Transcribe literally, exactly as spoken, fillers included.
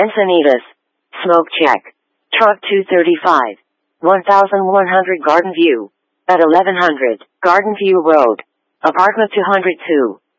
Encinitas. Smoke check. Truck two thirty-five. one thousand one hundred Garden View. At eleven hundred, Garden View Road. Apartment two hundred two.